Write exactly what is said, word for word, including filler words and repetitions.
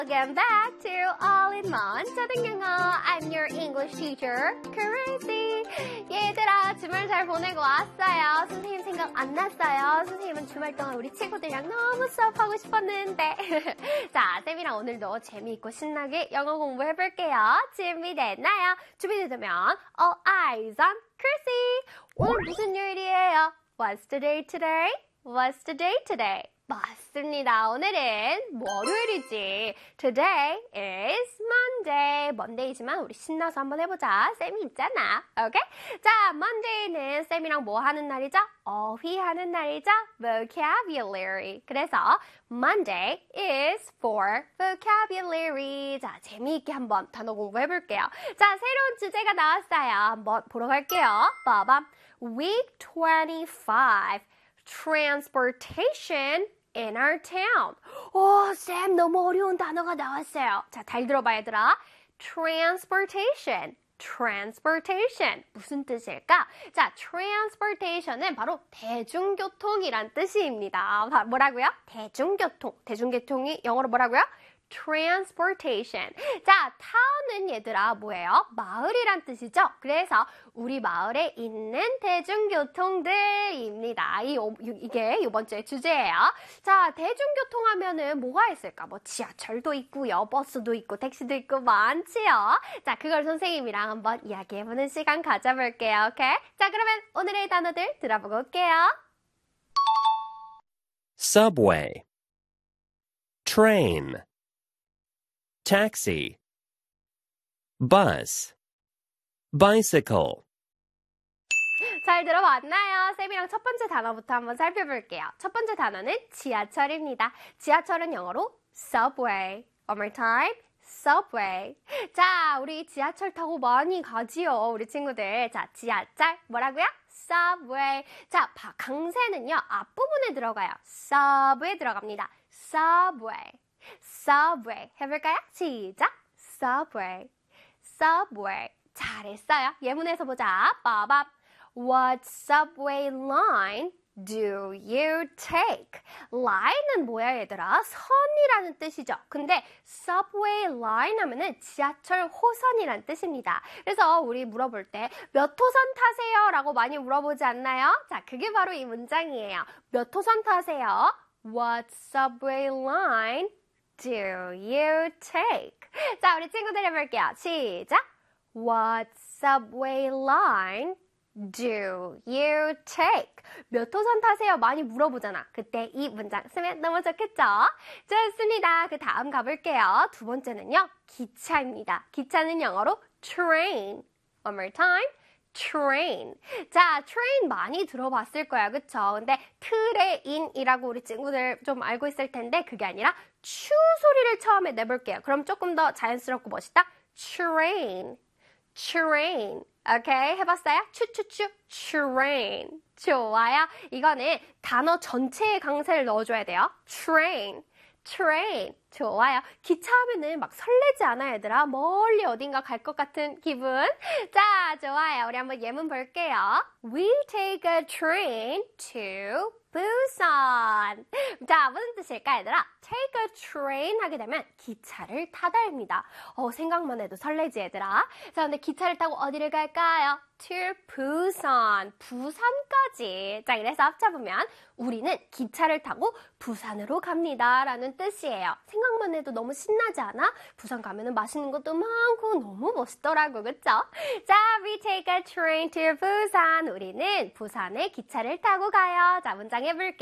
Welcome back to All-in-One 초등영어. I'm your English teacher, Chrissy. 얘들아, 주말 잘 보내고 왔어요. 선생님 생각 안 났어요. 선생님은 주말 동안 우리 친구들이랑 너무 수업하고 싶었는데. 자, 쌤이랑 오늘도 재미있고 신나게 영어 공부해볼게요. 준비됐나요? 준비되면 All eyes on Chrissy. 오늘 무슨 요일이에요? What's the day today? What's the day today? 맞습니다. 오늘은 월요일이지. Today is Monday. Monday지만 우리 신나서 한번 해보자. 쌤이 있잖아. 오케이? 자, Monday는 쌤이랑 뭐 하는 날이죠? 어휘하는 날이죠? Vocabulary. 그래서 Monday is for vocabulary. 자, 재미있게 한번 단어 공부해볼게요. 자, 새로운 주제가 나왔어요. 한번 보러 갈게요. 봐봐. Week twenty-five. Transportation in our town. 오, 쌤 너무 어려운 단어가 나왔어요. 자, 잘 들어봐 얘들아. Transportation. Transportation. 무슨 뜻일까? 자, transportation은 바로 대중교통이란 뜻입니다. 뭐라고요? 대중교통. 대중교통이 영어로 뭐라고요? Transportation. 자, town은 얘들아 뭐예요? 마을이란 뜻이죠? 그래서 우리 마을에 있는 대중교통들입니다. 이, 이게 이번 주의 주제예요. 자, 대중교통 하면은 뭐가 있을까? 뭐 지하철도 있고요. 버스도 있고 택시도 있고 많지요. 자, 그걸 선생님이랑 한번 이야기해보는 시간 가져볼게요. 오케이? 자, 그러면 오늘의 단어들 들어보고 올게요. Subway, train, taxi, bus, bicycle. 잘 들어봤나요? 쌤이랑 첫 번째 단어부터 한번 살펴볼게요. 첫 번째 단어는 지하철입니다. 지하철은 영어로 subway. One more time. subway. 자, 우리 지하철 타고 많이 가지요. 우리 친구들. 자, 지하철 뭐라고요? subway. 자, 강세는요. 앞부분에 들어가요. sub에 들어갑니다. subway. subway. 해볼까요? 시작. subway. subway. 잘했어요. 예문에서 보자. 빠밤. What subway line do you take? line은 뭐야 얘들아? 선이라는 뜻이죠. 근데 subway line 하면은 지하철 호선이라는 뜻입니다. 그래서 우리 물어볼 때 몇 호선 타세요? 라고 많이 물어보지 않나요? 자, 그게 바로 이 문장이에요. 몇 호선 타세요? What subway line do you take? 자, 우리 친구들 해볼게요. 시작! What subway line do you take? 몇 호선 타세요? 많이 물어보잖아. 그때 이 문장 쓰면 너무 좋겠죠? 좋습니다. 그 다음 가볼게요. 두 번째는요. 기차입니다. 기차는 영어로 train. One more time. train. 자, train 많이 들어봤을 거야. 그쵸? 근데 트레인이라고 우리 친구들 좀 알고 있을 텐데 그게 아니라 추 소리를 처음에 내볼게요. 그럼 조금 더 자연스럽고 멋있다. train. train. 오케이, 해봤어요? 추추추, train. 좋아요. 이거는 단어 전체의 강세를 넣어줘야 돼요. train. train. 좋아요. 기차 하면은 막 설레지 않아, 얘들아? 멀리 어딘가 갈 것 같은 기분. 자, 좋아요. 우리 한번 예문 볼게요. We take a train to Busan. 자, 무슨 뜻일까, 얘들아? take a train 하게 되면 기차를 타다입니다. 어, 생각만 해도 설레지, 얘들아? 자, 근데 기차를 타고 어디를 갈까요? to Busan. 부산까지. 자, 그래서 합쳐보면 우리는 기차를 타고 부산으로 갑니다. 라는 뜻이에요. 생각만 해도 너무 신나지 않아? 부산 가면은 맛있는 것도 많고 너무 멋있더라고, 그쵸? 자, we take a train to Busan. 우리는 부산에 기차를 타고 가요. 자, 문장 해볼게요.